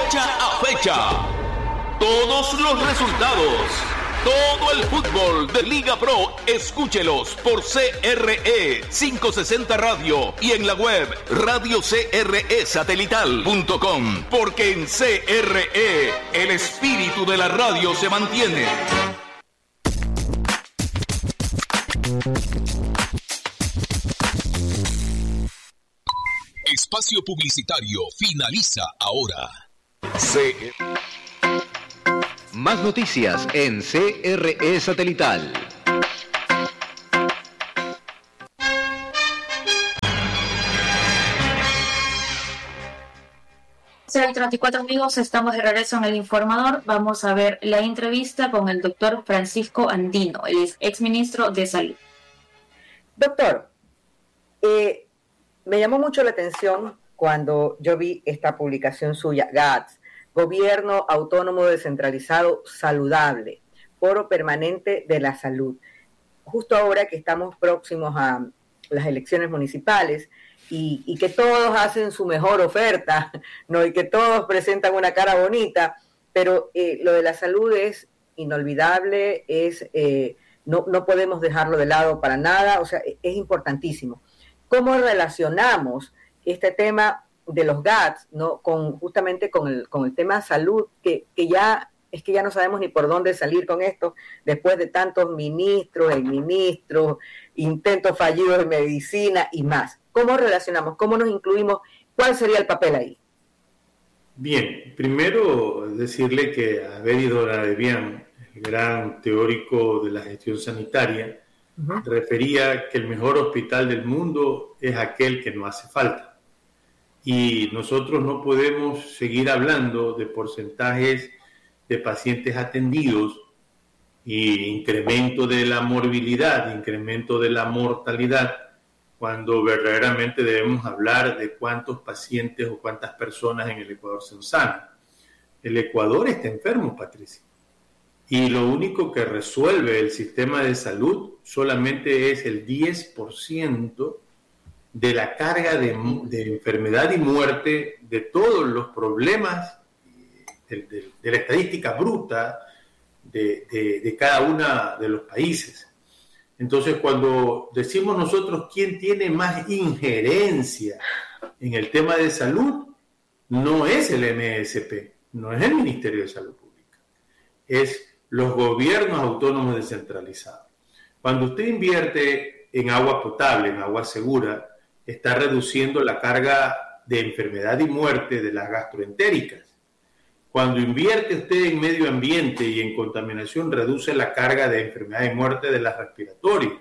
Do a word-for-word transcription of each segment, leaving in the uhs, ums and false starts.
fecha a fecha. Todos los resultados, todo el fútbol de Liga Pro, escúchelos por C R E quinientos sesenta Radio y en la web radio c r e satelital punto com, porque en C R E el espíritu de la radio se mantiene. Espacio publicitario finaliza ahora. C Más noticias en C R E Satelital. treinta y cuatro amigos, estamos de regreso en El Informador. Vamos a ver la entrevista con el doctor Francisco Andino, el exministro de Salud. Doctor, eh, me llamó mucho la atención cuando yo vi esta publicación suya, G A T S, Gobierno Autónomo Descentralizado Saludable, Foro Permanente de la Salud. Justo ahora que estamos próximos a las elecciones municipales y, y que todos hacen su mejor oferta, ¿no? Y que todos presentan una cara bonita, pero eh, lo de la salud es inolvidable, es eh, no, no podemos dejarlo de lado para nada, o sea, es importantísimo. ¿Cómo relacionamos este tema de los G A T S, ¿no? con justamente con el, con el tema de salud, que, que ya es que ya no sabemos ni por dónde salir con esto, después de tantos ministros, exministros, intentos fallidos de medicina y más? ¿Cómo relacionamos? ¿Cómo nos incluimos? ¿Cuál sería el papel ahí? Bien, primero decirle que Abel Hidroradebian, el gran teórico de la gestión sanitaria, uh-huh. refería que el mejor hospital del mundo es aquel que no hace falta. Y nosotros no podemos seguir hablando de porcentajes de pacientes atendidos y incremento de la morbilidad, incremento de la mortalidad, cuando verdaderamente debemos hablar de cuántos pacientes o cuántas personas en el Ecuador se sanan. El Ecuador está enfermo, Patricia, y lo único que resuelve el sistema de salud solamente es el diez por ciento de la carga de, de enfermedad y muerte de todos los problemas de, de, de la estadística bruta de, de, de cada uno de los países. Entonces, cuando decimos nosotros quién tiene más injerencia en el tema de salud, no es el M S P, no es el Ministerio de Salud Pública, es los gobiernos autónomos descentralizados. Cuando usted invierte en agua potable, en agua segura, está reduciendo la carga de enfermedad y muerte de las gastroentéricas. Cuando invierte usted en medio ambiente y en contaminación, reduce la carga de enfermedad y muerte de las respiratorias.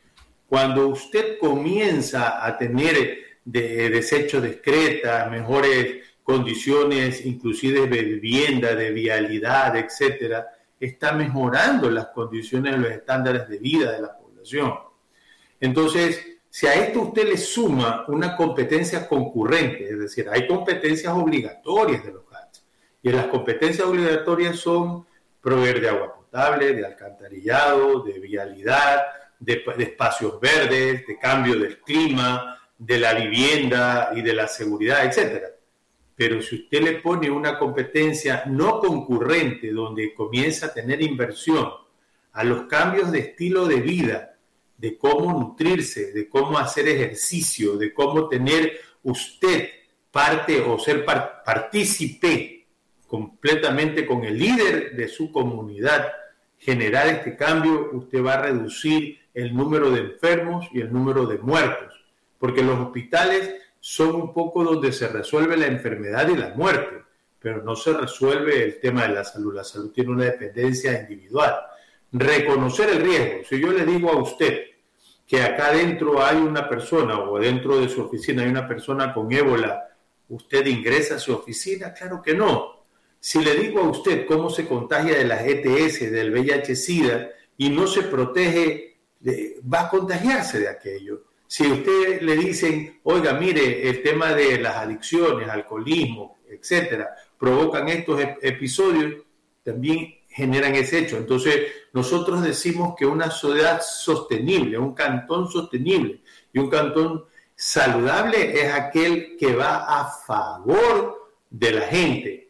Cuando usted comienza a tener de, desechos de excreta, mejores condiciones, inclusive de vivienda, de vialidad, etcétera, está mejorando las condiciones de los estándares de vida de la población. Entonces, si a esto usted le suma una competencia concurrente, es decir, hay competencias obligatorias de los G A T S, y las competencias obligatorias son proveer de agua potable, de alcantarillado, de vialidad, de, de espacios verdes, de cambio del clima, de la vivienda y de la seguridad, etcétera. Pero si usted le pone una competencia no concurrente, donde comienza a tener inversión a los cambios de estilo de vida, de cómo nutrirse, de cómo hacer ejercicio, de cómo tener usted parte o ser par- partícipe completamente con el líder de su comunidad, generar este cambio, usted va a reducir el número de enfermos y el número de muertos, porque los hospitales son un poco donde se resuelve la enfermedad y la muerte, pero no se resuelve el tema de la salud. La salud tiene una dependencia individual. Reconocer el riesgo. Si yo le digo a usted que acá adentro hay una persona o dentro de su oficina hay una persona con ébola, ¿usted ingresa a su oficina? Claro que no. Si le digo a usted cómo se contagia de las E T S, del V I H SIDA, y no se protege, va a contagiarse de aquello. Si a usted le dicen, oiga, mire, el tema de las adicciones, alcoholismo, etcétera, provocan estos episodios, también generan ese hecho. Entonces, nosotros decimos que una ciudad sostenible, un cantón sostenible y un cantón saludable es aquel que va a favor de la gente,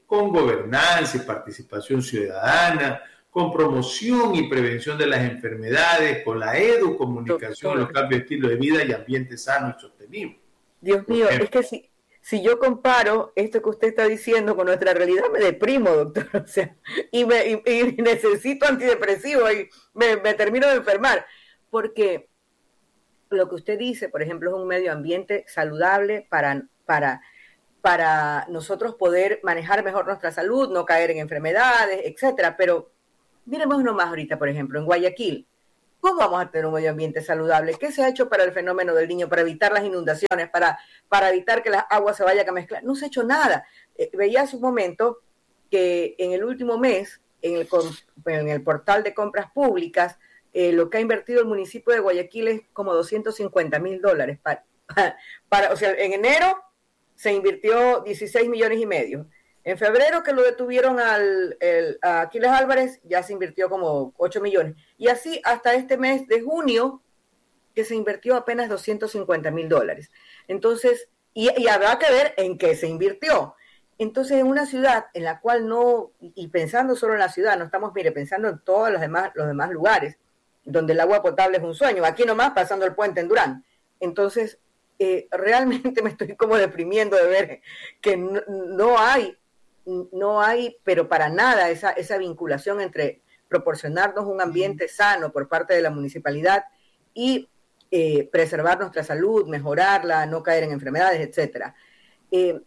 con gobernanza y participación ciudadana, con promoción y prevención de las enfermedades, con la educomunicación, los cambios de estilo de vida y ambiente sano y sostenible. Dios mío, Porque... es que si, si yo comparo esto que usted está diciendo con nuestra realidad, me deprimo, doctor, o sea, y, me, y, y necesito antidepresivos y me, me termino de enfermar, porque lo que usted dice, por ejemplo, es un medio ambiente saludable para... para para nosotros poder manejar mejor nuestra salud, no caer en enfermedades, etcétera. Pero miremos nomás ahorita, por ejemplo, en Guayaquil, ¿cómo vamos a tener un medio ambiente saludable? ¿Qué se ha hecho para el fenómeno del Niño, para evitar las inundaciones, para, para evitar que las aguas se vayan a mezclar? No se ha hecho nada. Eh, veía hace un momento que en el último mes, en el, en el portal de compras públicas, eh, lo que ha invertido el municipio de Guayaquil es como doscientos cincuenta mil dólares. Para, para, o sea, en enero se invirtió dieciséis millones y medio. En febrero, que lo detuvieron al, el, a Aquiles Álvarez, ya se invirtió como ocho millones. Y así hasta este mes de junio, que se invirtió apenas doscientos cincuenta mil dólares. Entonces, y, y habrá que ver en qué se invirtió. Entonces, en una ciudad en la cual no, y pensando solo en la ciudad, no estamos, mire, pensando en todos los demás, los demás lugares, donde el agua potable es un sueño. Aquí nomás, pasando el puente en Durán. Entonces, Eh, realmente me estoy como deprimiendo de ver que no, no hay, no hay, pero para nada esa, esa vinculación entre proporcionarnos un ambiente sano por parte de la municipalidad y eh, preservar nuestra salud, mejorarla, no caer en enfermedades, etcétera. Eh,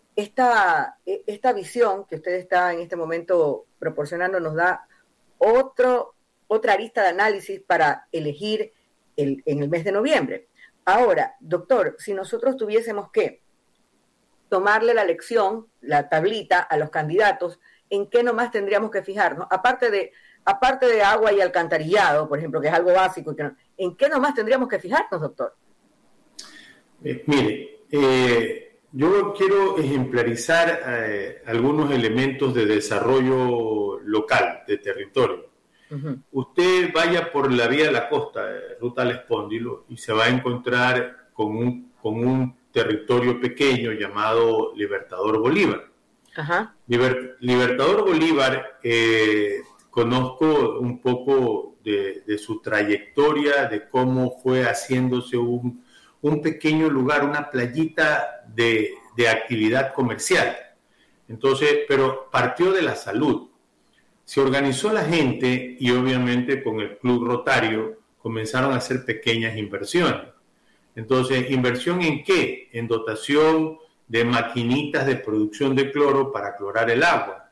esta, esta visión que usted está en este momento proporcionando nos da otro, otra arista de análisis para elegir el, en el mes de noviembre. Ahora, doctor, si nosotros tuviésemos que tomarle la lección, la tablita a los candidatos, ¿en qué nomás tendríamos que fijarnos? Aparte de, aparte de agua y alcantarillado, por ejemplo, que es algo básico, ¿en qué nomás tendríamos que fijarnos, doctor? Eh, mire, eh, yo quiero ejemplarizar eh, algunos elementos de desarrollo local, de territorio. Uh-huh. Usted vaya por la vía de la costa, eh, ruta al Espóndilo, y se va a encontrar con un, con un territorio pequeño llamado Libertador Bolívar. Uh-huh. Liber, Libertador Bolívar, eh, conozco un poco de, de su trayectoria, de cómo fue haciéndose un, un pequeño lugar, una playita de, de actividad comercial. Entonces, pero partió de la salud. Se organizó la gente y obviamente con el Club Rotario comenzaron a hacer pequeñas inversiones. Entonces, ¿inversión en qué? En dotación de maquinitas de producción de cloro para clorar el agua.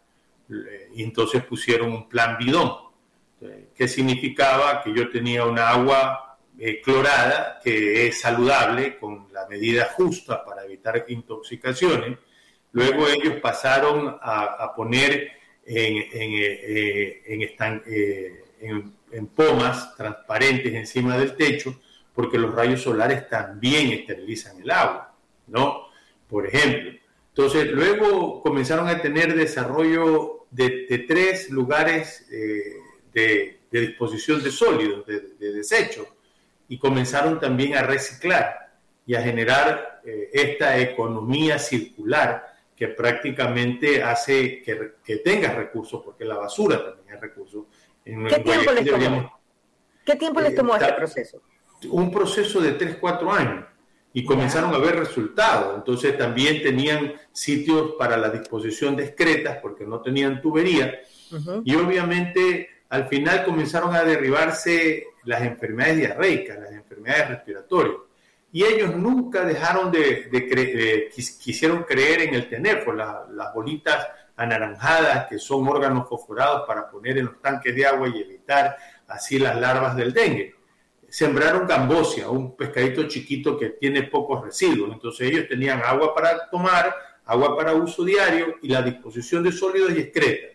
Y entonces pusieron un plan bidón, que significaba que yo tenía una agua eh, clorada que es saludable, con la medida justa para evitar intoxicaciones. Luego ellos pasaron a, a poner en, en, eh, en, estan, eh, en, en pomas transparentes encima del techo, porque los rayos solares también esterilizan el agua, ¿no? Por ejemplo. Entonces, luego comenzaron a tener desarrollo de, de tres lugares eh, de, de disposición de sólidos, de, de desechos, y comenzaron también a reciclar y a generar eh, esta economía circular que prácticamente hace que, que tengas recursos, porque la basura también es recurso. En ¿Qué, tiempo les tomó? ¿Qué tiempo les tomó este proceso? Un proceso de tres, cuatro años. Y comenzaron a ver resultados. Entonces también tenían sitios para la disposición de excretas porque no tenían tubería. Uh-huh. Y obviamente al final comenzaron a derribarse las enfermedades diarreicas, las enfermedades respiratorias. Y ellos nunca dejaron de, de, cre- de quis- quisieron creer en el tenéfilo, la, las bolitas anaranjadas que son órganos fosforados para poner en los tanques de agua y evitar así las larvas del dengue. Sembraron gambosia, un pescadito chiquito que tiene pocos residuos. Entonces ellos tenían agua para tomar, agua para uso diario y la disposición de sólidos y excretas.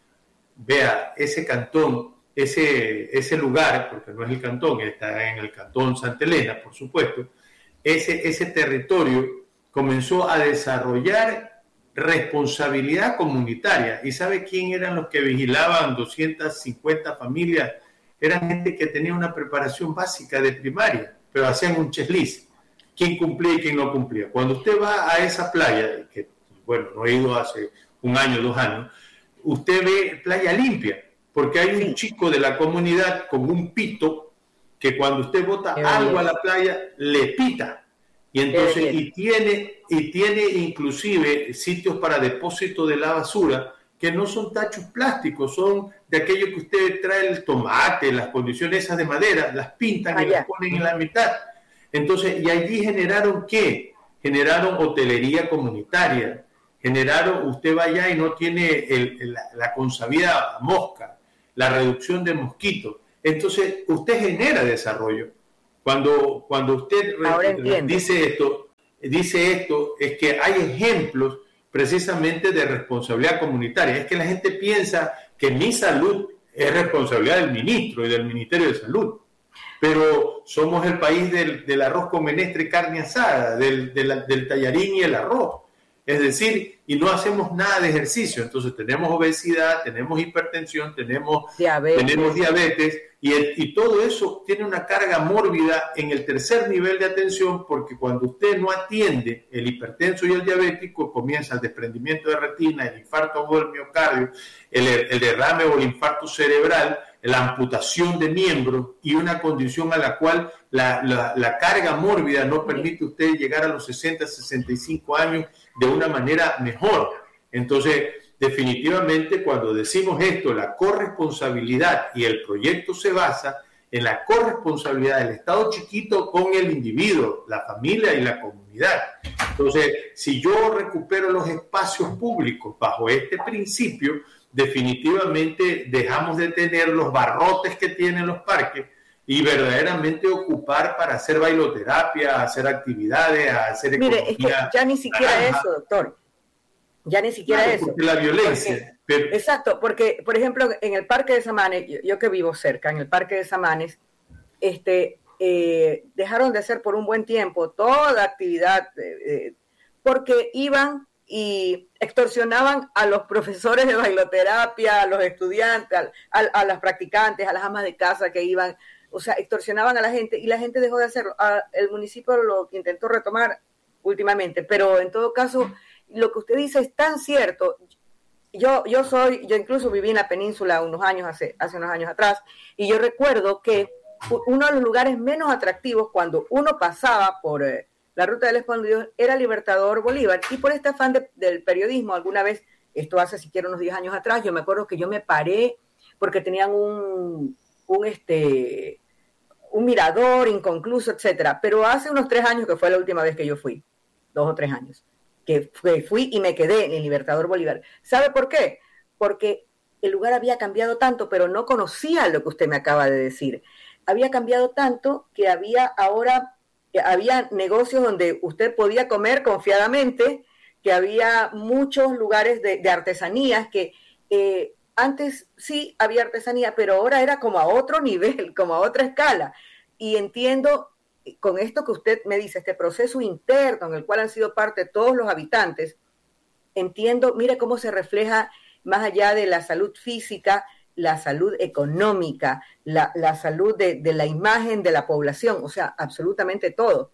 Vea, ese cantón, ese, ese lugar, porque no es el cantón, está en el cantón Santa Elena, por supuesto, ese, ese territorio comenzó a desarrollar responsabilidad comunitaria. ¿Y sabe quién eran los que vigilaban doscientas cincuenta familias? Eran gente que tenía una preparación básica de primaria, pero hacían un checklist. ¿Quién cumplía y quién no cumplía? Cuando usted va a esa playa, que bueno, no he ido hace un año, dos años, usted ve playa limpia, porque hay un chico de la comunidad con un pito que cuando usted bota algo a la playa, le pita. Y entonces, y tiene, y tiene inclusive sitios para depósito de la basura que no son tachos plásticos, son de aquello que usted trae el tomate, las condiciones esas de madera, las pintan Allá. y las ponen en la mitad. Entonces, y allí generaron ¿qué? Generaron hotelería comunitaria, generaron, usted va allá y no tiene el, el, la, la consabida mosca, la reducción de mosquitos. Entonces, usted genera desarrollo. Cuando, cuando usted re, dice esto, dice esto, es que hay ejemplos precisamente de responsabilidad comunitaria. Es que la gente piensa que mi salud es responsabilidad del ministro y del Ministerio de Salud, pero somos el país del, del arroz con menestra y carne asada, del, del, del tallarín y el arroz. Es decir, y no hacemos nada de ejercicio. Entonces tenemos obesidad, tenemos hipertensión, tenemos diabetes, tenemos diabetes y, el, y todo eso tiene una carga mórbida en el tercer nivel de atención, porque cuando usted no atiende el hipertenso y el diabético, comienza el desprendimiento de retina, el infarto agudo del miocardio, el, el derrame o el infarto cerebral, la amputación de miembros y una condición a la cual la, la, la carga mórbida no permite a usted llegar a los sesenta, sesenta y cinco años de una manera mejor. Entonces, definitivamente, cuando decimos esto, la corresponsabilidad y el proyecto se basa en la corresponsabilidad del Estado chiquito con el individuo, la familia y la comunidad. Entonces, si yo recupero los espacios públicos bajo este principio, definitivamente dejamos de tener los barrotes que tienen los parques y verdaderamente ocupar para hacer bailoterapia, hacer actividades, hacer economía. Mire, es que ya ni siquiera naranja. Eso, doctor. Ya ni siquiera claro, eso. La violencia. Porque, pero... Exacto, porque, por ejemplo, en el Parque de Samanes, yo, yo que vivo cerca, en el Parque de Samanes, este, eh, dejaron de hacer por un buen tiempo toda actividad, eh, eh, porque iban y extorsionaban a los profesores de bailoterapia, a los estudiantes, a, a, a las practicantes, a las amas de casa que iban, o sea, extorsionaban a la gente y la gente dejó de hacerlo. A, el municipio lo intentó retomar últimamente, pero en todo caso, lo que usted dice es tan cierto. Yo, yo soy, yo incluso viví en la península unos años, hace, hace unos años atrás, y yo recuerdo que uno de los lugares menos atractivos cuando uno pasaba por eh, la ruta del Escondido era Libertador Bolívar, y por este afán de, del periodismo, alguna vez, esto hace siquiera unos diez años atrás, yo me acuerdo que yo me paré porque tenían un, un, este, un mirador inconcluso, etcétera, pero hace unos tres años, que fue la última vez que yo fui, dos o tres años, que fui, fui y me quedé en Libertador Bolívar. ¿Sabe por qué? Porque el lugar había cambiado tanto, pero no conocía lo que usted me acaba de decir. Había cambiado tanto que había ahora... había negocios donde usted podía comer confiadamente, que había muchos lugares de, de artesanías, que eh, antes sí había artesanía, pero ahora era como a otro nivel, como a otra escala. Y entiendo, con esto que usted me dice, este proceso interno en el cual han sido parte todos los habitantes, entiendo, mire cómo se refleja más allá de la salud física, la salud económica, la, la salud de, de la imagen de la población, o sea, absolutamente todo.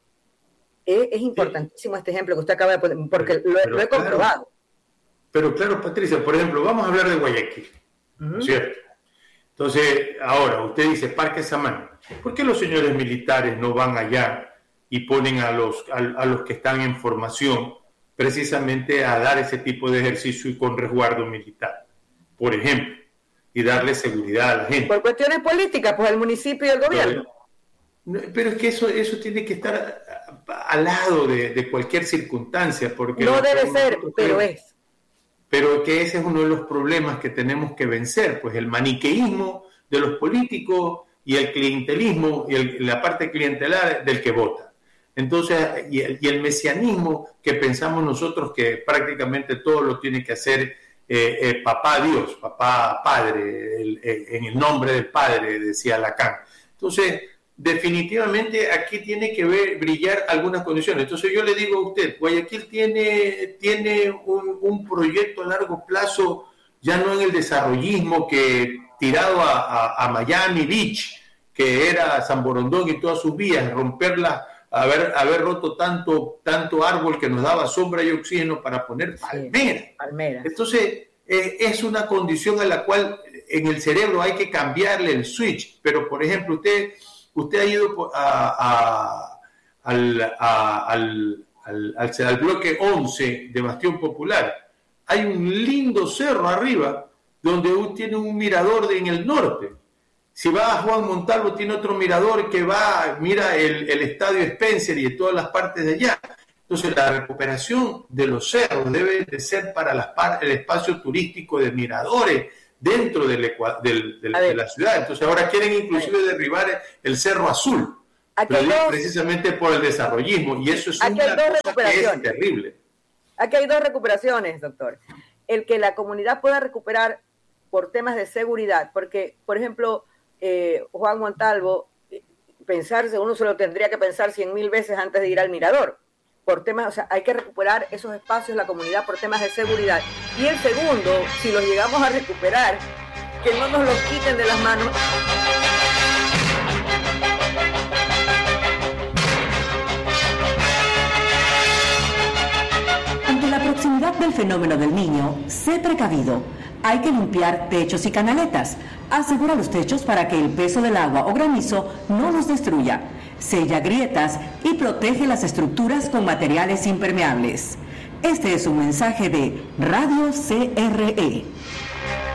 Es, es importantísimo sí. este ejemplo que usted acaba de poner, porque pero, lo, pero lo he claro, comprobado. Pero claro, Patricia, por ejemplo, vamos a hablar de Guayaquil, uh-huh. ¿no es cierto? Entonces, ahora, usted dice Parque Samanes. ¿Por qué los señores militares no van allá y ponen a los, a, a los que están en formación precisamente a dar ese tipo de ejercicio y con resguardo militar, por ejemplo? Y darle seguridad a la gente. Por cuestiones políticas, pues el municipio y el gobierno. Pero, pero es que eso, eso tiene que estar al lado de, de cualquier circunstancia. Porque no debe ser, pero es. es. Pero que ese es uno de los problemas que tenemos que vencer, pues el maniqueísmo de los políticos y el clientelismo y el, la parte clientelar del que vota. Entonces, y el, y el mesianismo que pensamos nosotros que prácticamente todo lo tiene que hacer Eh, eh, papá Dios, papá Padre, el, eh, en el nombre del Padre, decía Lacan. Entonces, definitivamente aquí tiene que ver, brillar algunas condiciones. Entonces yo le digo a usted, Guayaquil tiene, tiene un, un proyecto a largo plazo, ya no en el desarrollismo que tirado a, a, a Miami Beach, que era San Borondón y todas sus vías, romper la, haber, haber roto tanto, tanto árbol que nos daba sombra y oxígeno para poner palmera. Sí, palmera. Entonces, eh, es una condición a la cual en el cerebro hay que cambiarle el switch. Pero, por ejemplo, usted, usted ha ido a, a, al, a, al, al, al, al bloque once de Bastión Popular. Hay un lindo cerro arriba donde usted tiene un mirador de, en el norte. Si va a Juan Montalvo, tiene otro mirador que va, mira el, el estadio Spencer y todas las partes de allá. Entonces, la recuperación de los cerros debe de ser para las, el espacio turístico de miradores dentro del, del, del, de la ciudad. Entonces, ahora quieren inclusive derribar el Cerro Azul, pero dos, precisamente por el desarrollismo, y eso es una cosa que es terrible. Aquí hay dos recuperaciones, doctor. El que la comunidad pueda recuperar por temas de seguridad, porque, por ejemplo, eh, Juan Montalvo, pensarse, uno se lo tendría que pensar cien mil veces antes de ir al mirador, por temas, o sea, hay que recuperar esos espacios, la comunidad, por temas de seguridad. Y el segundo, si los llegamos a recuperar, que no nos los quiten de las manos. Ante la proximidad del fenómeno del Niño, sé precavido. Hay que limpiar techos y canaletas. Asegura los techos para que el peso del agua o granizo no los destruya. Sella grietas y protege las estructuras con materiales impermeables. Este es un mensaje de Radio C R E.